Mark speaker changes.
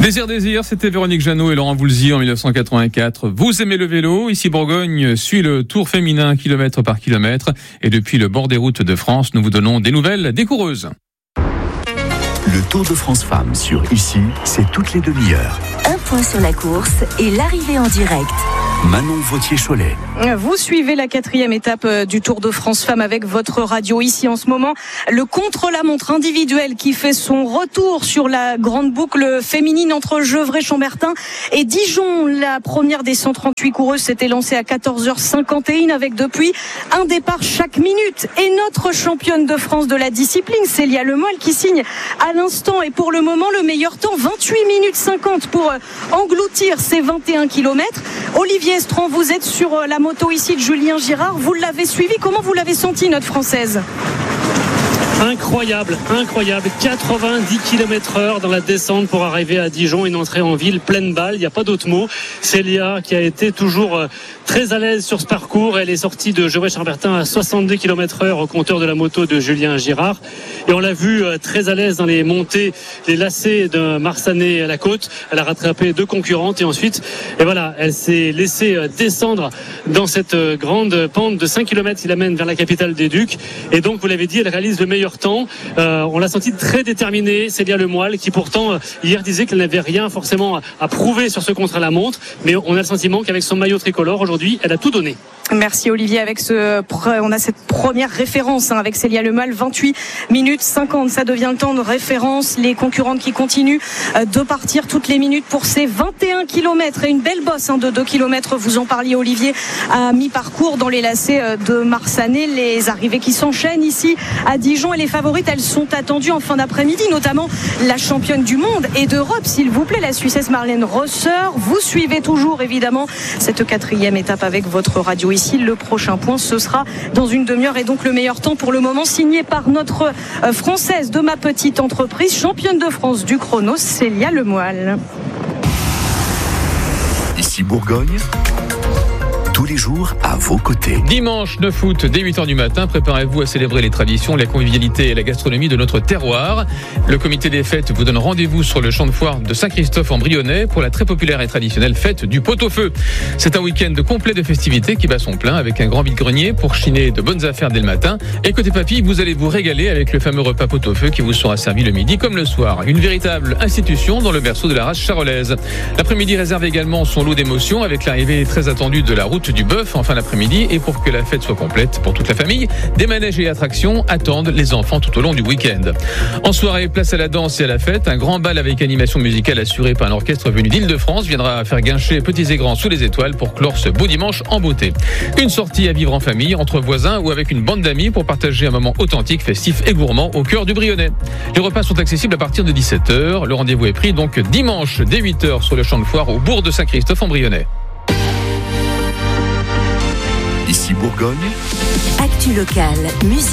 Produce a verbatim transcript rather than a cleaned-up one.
Speaker 1: Désir, désir, c'était Véronique Jeannot et Laurent Voulzy en dix-neuf cent quatre-vingt-quatre. Vous aimez le vélo? Ici Bourgogne suit le Tour féminin kilomètre par kilomètre. Et depuis le bord des routes de France, nous vous donnons des nouvelles des coureuses.
Speaker 2: Le Tour de France Femmes sur Ici, c'est toutes les demi-heures.
Speaker 3: Un point sur la course et l'arrivée en direct.
Speaker 2: Manon Vautier-Cholet.
Speaker 4: Vous suivez la quatrième étape du Tour de France Femmes avec votre radio ici en ce moment. Le contre-la-montre individuel qui fait son retour sur la grande boucle féminine entre Gevrey-Chambertin et Dijon. La première des cent trente-huit coureuses s'était lancée à quatorze heures cinquante et un avec depuis un départ chaque minute. Et notre championne de France de la discipline, Célia Lemoyle, qui signe à l'instant et pour le moment le meilleur temps, vingt-huit minutes cinquante pour engloutir ces vingt et un kilomètres. Olivier Estran, vous êtes sur la moto ici de Julien Girard. Vous l'avez suivi. Comment vous l'avez senti, notre Française ?
Speaker 5: Incroyable, incroyable. quatre-vingt-dix kilomètres heure dans la descente pour arriver à Dijon, une entrée en ville pleine balle. Il n'y a pas d'autre mot. Célia, qui a été toujours très à l'aise sur ce parcours, elle est sortie de Gevrey-Chambertin à soixante-deux kilomètres heure au compteur de la moto de Julien Girard. Et on l'a vu très à l'aise dans les montées, les lacets de Marsanais à la côte. Elle a rattrapé deux concurrentes et ensuite, et voilà, elle s'est laissée descendre dans cette grande pente de cinq kilomètres qui l'amène vers la capitale des Ducs. Et donc, vous l'avez dit, elle réalise le meilleur temps. Euh, on l'a senti très déterminée, Célia Lemoyle, qui pourtant hier disait qu'elle n'avait rien forcément à prouver sur ce contre-la-montre, mais on a le sentiment qu'avec son maillot tricolore aujourd'hui, elle a tout donné.
Speaker 4: Merci Olivier. Avec ce, on a cette première référence hein, avec Célia Lemoyle, vingt-huit minutes cinquante. Ça devient le temps de référence. Les concurrentes qui continuent de partir toutes les minutes pour ces vingt et un kilomètres et une belle bosse hein, de deux kilomètres. Vous en parliez Olivier, à mi-parcours dans les lacets de Marsanais. Les arrivées qui s'enchaînent ici à Dijon et les favorites, elles sont attendues en fin d'après-midi, notamment la championne du monde et d'Europe, s'il vous plaît, la Suissesse Marlène Rosser. Vous suivez toujours évidemment cette quatrième étape avec votre radio. Ici, le prochain point, ce sera dans une demi-heure et donc le meilleur temps pour le moment signé par notre Française de ma petite entreprise, championne de France du chrono, Célia Lemoyle.
Speaker 2: Ici Bourgogne, tous les jours à vos côtés.
Speaker 1: Dimanche neuf août, dès huit heures du matin, préparez-vous à célébrer les traditions, la convivialité et la gastronomie de notre terroir. Le comité des fêtes vous donne rendez-vous sur le champ de foire de Saint-Christophe-en-Brionnais pour la très populaire et traditionnelle fête du pot-au-feu. C'est un week-end complet de festivités qui bat son plein avec un grand vide-grenier pour chiner de bonnes affaires dès le matin. Et côté papy, vous allez vous régaler avec le fameux repas pot-au-feu qui vous sera servi le midi comme le soir. Une véritable institution dans le berceau de la race charolaise. L'après-midi réserve également son lot d'émotions avec l'arrivée très attendue de la route du bœuf en fin d'après-midi. Et pour que la fête soit complète pour toute la famille, des manèges et attractions attendent les enfants tout au long du week-end. En soirée, place à la danse et à la fête. Un grand bal avec animation musicale assurée par un orchestre venu d'Île-de-France viendra faire guincher petits et grands sous les étoiles pour clore ce beau dimanche en beauté. Une sortie à vivre en famille, entre voisins ou avec une bande d'amis pour partager un moment authentique, festif et gourmand au cœur du Brionnais. Les repas sont accessibles à partir de dix-sept heures. Le rendez-vous est pris donc dimanche dès huit heures sur le champ de foire au bourg de Saint-Christophe-en-Brionnais.
Speaker 2: Ici Bourgogne,
Speaker 3: Actu locale, musique.